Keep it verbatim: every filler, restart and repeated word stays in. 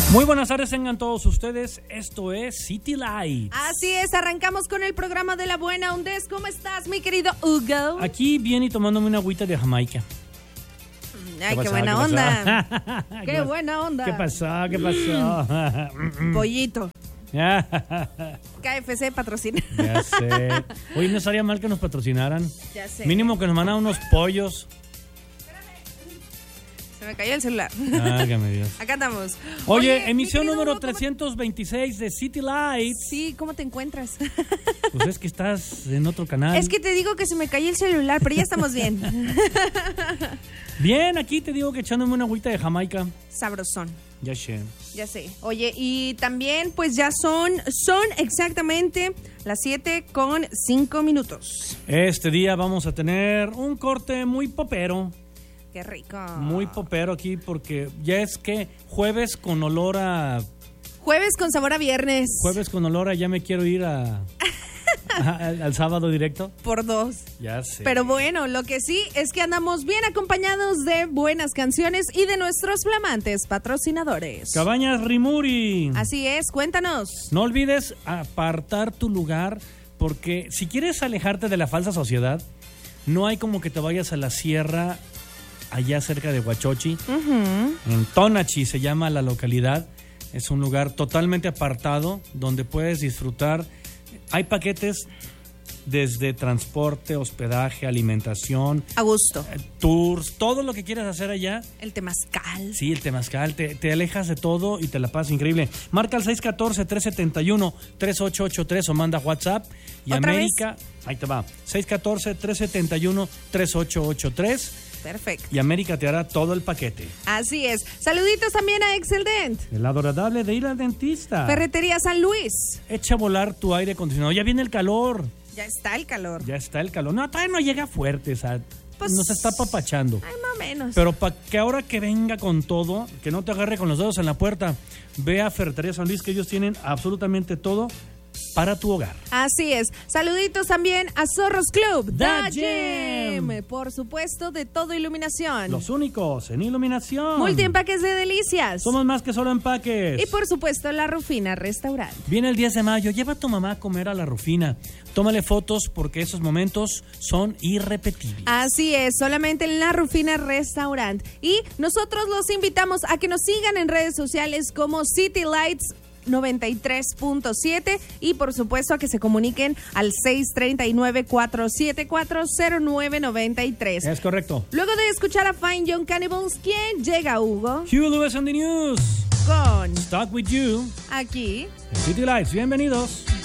Muy buenas tardes, tengan todos ustedes. Esto es City Lights. Así es, arrancamos con el programa de la buena ondez. ¿Cómo estás, mi querido Hugo? Aquí bien y tomándome una agüita de Jamaica. Ay, qué, qué buena ¿Qué onda. Qué, qué buena onda. ¿Qué pasó? ¿Qué pasó? Pollito. K F C patrocina. Ya sé. Oye, no estaría mal que nos patrocinaran. Ya sé. Mínimo que nos mandaran unos pollos. Se me cayó el celular. Hágame Dios. Acá estamos. Oye, Oye emisión querido, número ¿cómo... trescientos veintiséis de City Lights. Sí, ¿cómo te encuentras? Pues es que estás en otro canal. Es que te digo que se me cayó el celular, pero ya estamos bien. Bien, aquí te digo que echándome una agüita de Jamaica. Sabrosón. Ya sé. Ya sé. Oye, y también pues ya son, son exactamente las siete con cinco minutos. Este día vamos a tener un corte muy popero. Qué rico. Muy popero aquí porque ya es que jueves con olor a... Jueves con sabor a viernes. Jueves con olor a ya me quiero ir a... a al, al sábado directo. Por dos. Ya sé. Pero bueno, lo que sí es que andamos bien acompañados de buenas canciones y de nuestros flamantes patrocinadores. Cabañas Rimuri. Así es, cuéntanos. No olvides apartar tu lugar porque si quieres alejarte de la falsa sociedad, no hay como que te vayas a la sierra allá cerca de Huachochi. Uh-huh. En Tonachi se llama la localidad. Es un lugar totalmente apartado donde puedes disfrutar. Hay paquetes desde transporte, hospedaje, alimentación. A gusto. Eh, tours, todo lo que quieras hacer allá. El temazcal. Sí, el temazcal. Te, te alejas de todo y te la pasas increíble. Marca al seis uno cuatro, tres siete uno, tres ocho ocho tres o manda WhatsApp. Y América, vez? Ahí te va. seis uno cuatro, tres siete uno, tres ocho ocho tres. Perfecto. Y América te hará todo el paquete. Así es. Saluditos también a Excel Dent. El agradable de ir al dentista. Ferretería San Luis. Echa a volar tu aire acondicionado. Ya viene el calor. Ya está el calor. Ya está el calor. No, todavía no llega fuerte, o sea, pues, nos está papachando. Ay, más o menos. Pero para que ahora que venga con todo, que no te agarre con los dedos en la puerta, ve a Ferretería San Luis, que ellos tienen absolutamente todo para tu hogar. Así es. Saluditos también a Zorros Club. The Gym. Por supuesto, de todo iluminación. Los únicos en iluminación. Multiempaques de delicias. Somos más que solo empaques. Y por supuesto, La Rufina Restaurante. Viene el diez de mayo. Lleva a tu mamá a comer a La Rufina. Tómale fotos porque esos momentos son irrepetibles. Así es, solamente en La Rufina Restaurant. Y nosotros los invitamos a que nos sigan en redes sociales como City Lights noventa y tres punto siete y por supuesto a que se comuniquen al seis tres nueve, cuatro siete cuatro, cero nueve nueve tres. Es correcto. Luego de escuchar a Fine Young Cannibals, ¿quién llega, Hugo? Hugh Lewis on the News. Con Stuck With You. Aquí En City Lights. Bienvenidos.